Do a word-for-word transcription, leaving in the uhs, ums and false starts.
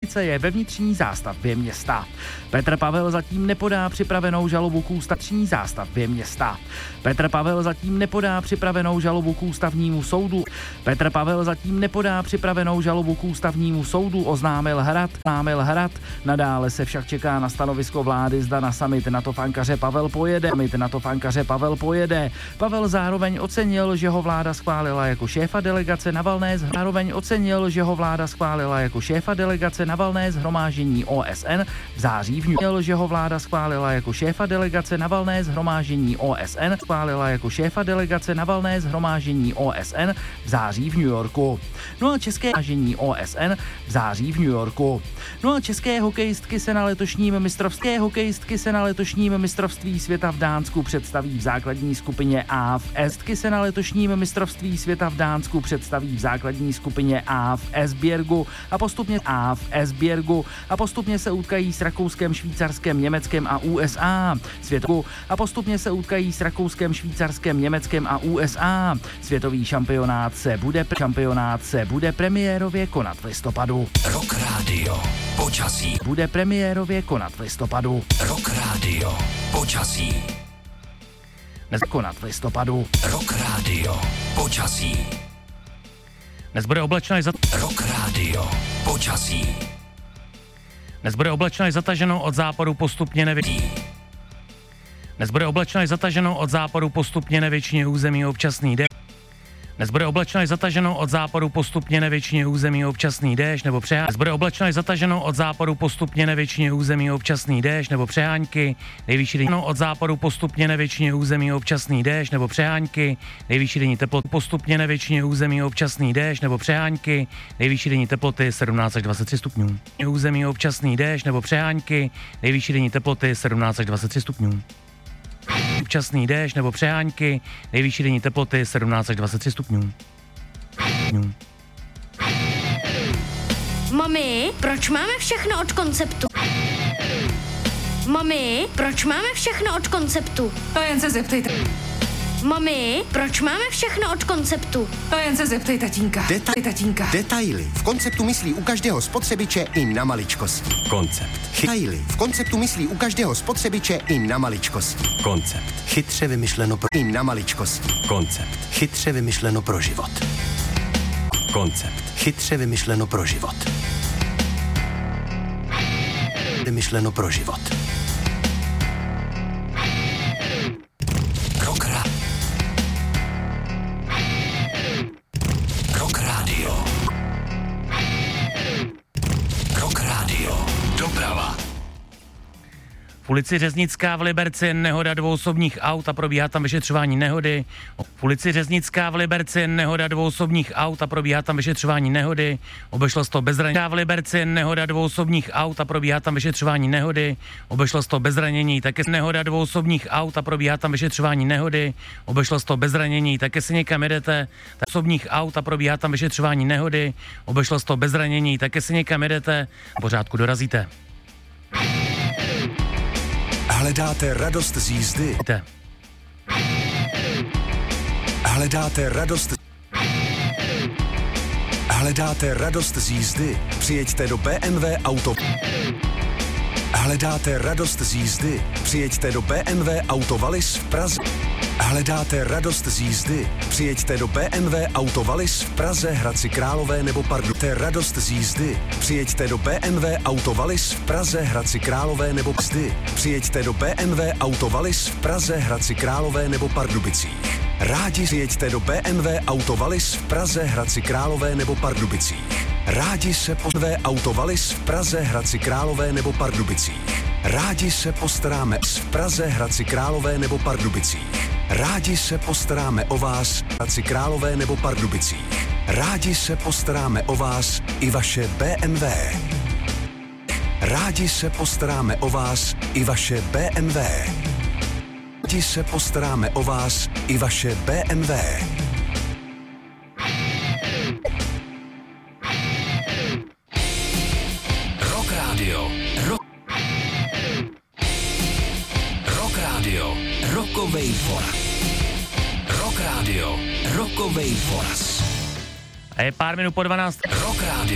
je ve vnitřní zástavbě města. Petr Pavel zatím nepodá připravenou žalobu k ústavní zástavbě města. Petr Pavel zatím nepodá připravenou žalobu k ústavnímu soudu. Petr Pavel zatím nepodá připravenou žalobu k ústavnímu soudu, oznámil Hrad. Oznámil Hrad. Nadále se však čeká na stanovisko vlády, zda na summit NATO fankaře Pavel pojede. Summit NATO fankaře Pavel pojede. Pavel zároveň ocenil, že ho vláda schválila jako šéfa delegace na valné zároveň ocenil, že ho vláda schválila jako šéfa delegace na valné shromáždění O S N v září v New Yorku, že ho vláda schválila jako šéfa delegace na valné shromáždění O S N schválila jako šéfa delegace na valné shromáždění O S N v září v New Yorku. No a české shromáždění O S N v září v New Yorku. No a české hokejistky se na letošním mistrovství hokejistky se na letošním mistrovství světa v Dánsku představí v základní skupině A v Estky se na letošním mistrovství světa v Dánsku představí v základní skupině A v Esbjergu a postupně A v Esbjergu a postupně se utkají s Rakouskem, Švýcarskem, Německem a U S A. Světovou a postupně se utkají s Rakouskem, Švýcarskem, Německem a U S A. Světový šampionát se bude šampionát se bude premiérově konat v listopadu. Rock Radio. Počasí. Bude premiérově konat v listopadu. Rock Radio. Počasí. Konat v listopadu. Rock Radio. Počasí. Dnes bude oblačno až zataženo. Rock Radio. Počasí. Dnes bude oblačno až zataženo, od západu postupně nevětší. Dnes bude oblačno až zataženo, od západu postupně nevětšině území občasný déšť. Dnes bude oblačno až zataženo, od západu postupně nevětšině území občasný déšť nebo přehánky. Dnes bude oblačno až zataženo, od západu postupně nevětšině území občasný déšť nebo přehánky. Nejvyšší denní od západu postupně nevětšině území občasný déšť nebo přehánky. Nejvyšší denní teploty postupně nevětšině území občasný déšť nebo přehánky. Nejvyšší denní teploty sedmnáct až dvacet tři stupňů. Území občasný déšť nebo přehánky. Nejvyšší denní teploty sedmnáct až dvacet tři stupňů. Občasný déšť nebo přehánky, nejvyšší denní teploty sedmnáct až dvacet tři stupňů. Mami, proč máme všechno od Konceptu? Mami, proč máme všechno od Konceptu? To jen se zeptejte. Mami, proč máme všechno od Konceptu? To jen se zeptej tatínka. Deta- tatínka. Detaily. V Konceptu myslí u každého spotřebiče i na maličkosti. Koncept. Detaily. V Konceptu myslí u každého spotřebiče i na maličkosti. Koncept. Chytře vymyšleno pro i na maličkosti. Koncept. Chytře vymyšleno pro život. Koncept. Chytře vymyšleno pro život. Vymyšleno pro život. Rock ra- Rock Radio. Rock Radio. Doprava. V ulici Řeznická v Liberci nehoda dvou osobních aut a probíhá tam vyšetřování nehody. V ulici Řeznická v Liberci nehoda dvou osobních aut a probíhá tam vyšetřování nehody. Obešlo se to bez zranění. V Liberci nehoda dvou osobních aut a probíhá tam vyšetřování nehody. Obešlo se to bez zranění. Také nehoda dvou osobních aut a probíhá tam vyšetřování nehody. Obešlo se to bez zranění. Také si někam jedete osobních aut a probíhá tam vyšetřování nehody. Obešlo se to bez zranění. Také si někam jedete. V pořádku dorazíte. Hledáte radost z jízdy? Jde. Hledáte radost Hledáte radost z jízdy? Přijeďte do B M W Auto. Hledáte radost z jízdy? Přijeďte do B M W Auto Wallis v Praze. Hledáte radost z jízdy? Přijeďte do B M W Auto Wallis v Praze, Hradci Králové nebo Pardubicích. Radost z jízdy? Přijeďte do B M W Auto Wallis v Praze, Hradci Králové nebo Psty. Přijeďte do B M W Auto Wallis v Praze, Hradci Králové nebo Pardubicích. Rádi přijeďte do B M W Auto Wallis v Praze, Hradci Králové nebo Pardubicích. Rádi se pozve Auto Wallis v Praze, Hradci Králové nebo Pardubicích. Rádi se postaráme v Praze, Hradci Králové nebo Pardubicích. Rádi se postaráme o vás, Hradci Králové nebo Pardubicích. Rádi se postaráme o vás i vaše B M W. Rádi se postaráme o vás i vaše B M W. Rádi se postaráme o vás i vaše B M W. Rock Radio. Rock, Rock Radio. Rockovej foras. Rock Radio. Rockovej foras. A je pár minut po dvanáct. Rock Radio.